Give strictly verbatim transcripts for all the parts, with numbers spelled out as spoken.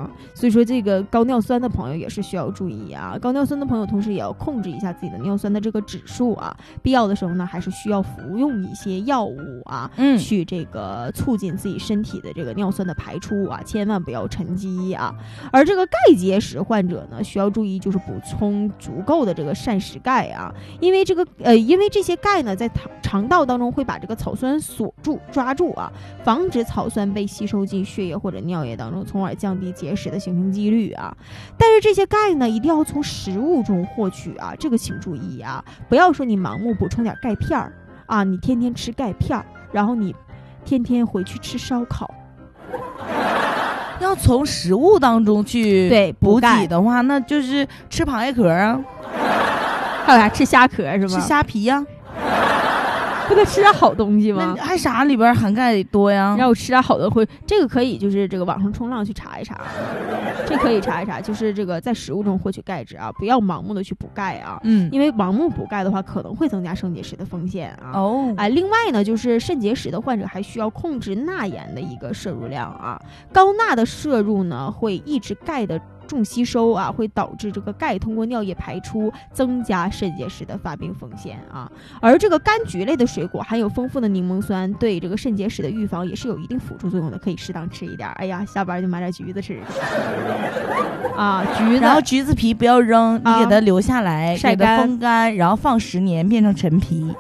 啊。所以说这个高尿酸的朋友也是需要注意啊，高尿酸的朋友同时也要控制一下自己的尿酸的这个指数啊，必要的时候呢还是需要服用一些药物啊，嗯，去这个促进自己身体的这个尿酸的排出啊，千万不要沉积啊。而这个钙结石患者呢，需要注意就是补充足够的这个膳食钙啊，因为这个呃，因为这些钙呢在肠道当中会把这个草酸锁住抓住啊，防止草酸被吸收进血液或者尿液当中，从而降低结石的形成几率啊。但是这些钙呢一定要从食物中获取啊，这个请注意啊，不要说你盲目补充点钙片儿啊，你天天吃钙片儿，然后你天天回去吃烧烤。 要从食物当中去对补给的话，那就是吃螃蟹壳啊， 还有啥吃虾壳是吧？ 吃虾皮呀、 啊，不得吃点好东西吗？ 还啥里边含钙多呀？ 让我吃点好的会，这个可以就是这个网上冲浪去查一查，这可以查一查，就是这个在食物中获取钙质啊，不要盲目的去补钙啊，嗯，因为盲目补钙的话可能会增加肾结石的风险啊。哦，哎，另外呢，就是肾结石的患者还需要控制钠盐的一个摄入量啊，高钠的摄入呢会抑制钙的重吸收啊，会导致这个钙通过尿液排出，增加肾结石的发病风险啊。而这个柑橘类的水果含有丰富的柠檬酸，对这个肾结石的预防也是有一定辅助作用的，可以适当吃一点。哎呀，下班就买点橘子吃啊，橘子， 然后橘子皮不要扔，你给它留下来，晒干，风干，然后放十年变成陈皮。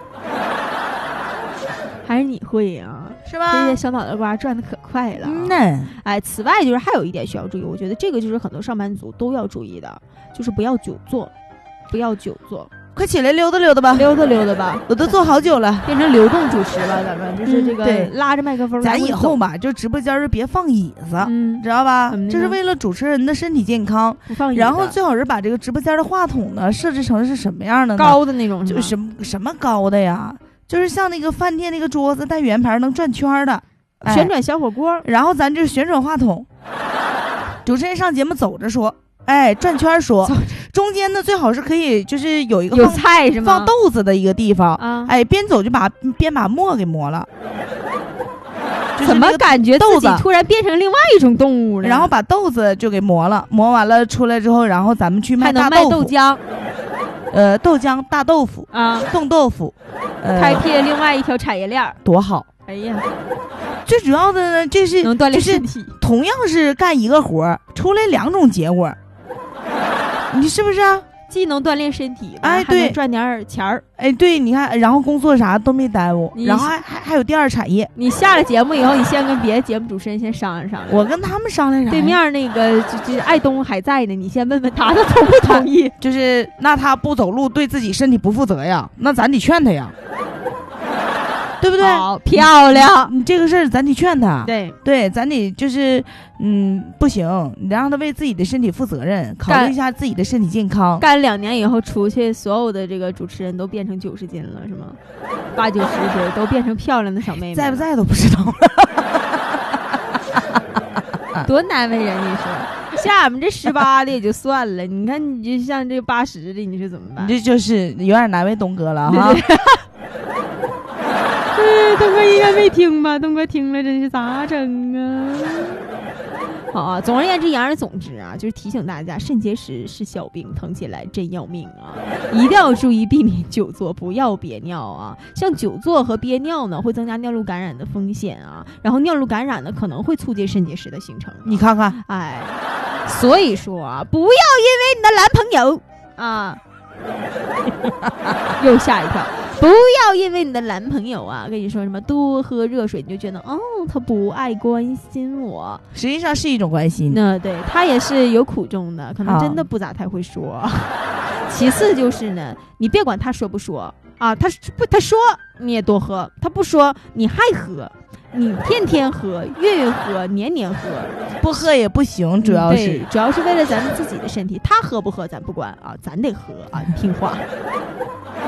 还是你会啊， 是吧？ 这些小脑袋瓜转的可快了。 嗯呢， 哎，此外就是还有一点需要注意，我觉得这个就是很多上班族都要注意的，就是不要久坐，不要久坐。 快起来溜达溜达吧， 溜达溜达吧， 我都坐好久了， 变成流动主持了，咱们就是这个、嗯、拉着麦克风。 咱以后吧，就直播间就别放椅子，嗯，知道吧？这是为了主持人的身体健康。 不放椅子， 然后最好是把这个直播间的话筒呢设置成是什么样的呢？ 高的那种， 就是什么什么高的呀？就是像那个饭店那个桌子带圆盘能转圈的、 哎、旋转小火锅， 然后咱就是旋转话筒，主持人上节目走着说，哎，转圈说，中间呢最好是可以就是有一个有菜是吗？ 放豆子的一个地方，啊、哎，边走就把边把馍给磨了。就是、 怎么感觉自己突然变成另外一种动物了？ 然后把豆子就给磨了，磨完了出来之后，然后咱们去卖大豆腐， 还能卖豆浆。 呃，豆浆、大豆腐啊， 冻豆腐， 呃、开辟另外一条产业链， 多好！ 哎呀， 最主要的呢，这是能锻炼身体， 就是同样是干一个活，出来两种结果，你是不是啊？ 既能锻炼身体， 哎，对， 还能赚点钱儿， 哎，对，你看，然后工作啥都没耽误，然后还还还有第二产业。 你下了节目以后，你先跟别的节目主持人先商量商量。 我跟他们商量啥？ 对面那个就就爱东还在呢，你先问问他，他同不同意？ 就是那他不走路，对自己身体不负责呀，那咱得劝他呀。对不对？ 好漂亮！ 你这个事儿咱得劝他， 对对，咱得就是，嗯，不行，你让他为自己的身体负责任，考虑一下自己的身体健康。 干两年以后出去，所有的这个主持人都变成九十斤了，是吗？八九十斤都变成漂亮的小妹妹， 在不在都不知道了，多难为人！你说，像俺们这十八的也就算了，你看你就像这八十的，你说怎么办？ 这就是有点难为东哥了哈。 对对对，东哥应该没听吧？东哥听了真是咋整啊？好啊，总而言之，言而总之啊，就是提醒大家，肾结石是小病，疼起来真要命啊！一定要注意避免久坐，不要憋尿啊。像久坐和憋尿呢，会增加尿路感染的风险啊。然后尿路感染呢，可能会促进肾结石的形成。 你看看， 哎，所以说啊，不要因为你的男朋友啊，又吓一跳。不要因为你的男朋友啊跟你说什么多喝热水，你就觉得哦他不爱关心我， 实际上是一种关心。 那对他也是有苦衷的，可能真的不咋太会说。其次就是呢，你别管他说不说啊，他不他说你也多喝，他不说你还喝，你天天喝，月月喝，年年喝， 不喝也不行，主要是、 嗯、主要是为了咱们自己的身体。他喝不喝咱不管啊，咱得喝啊，听话。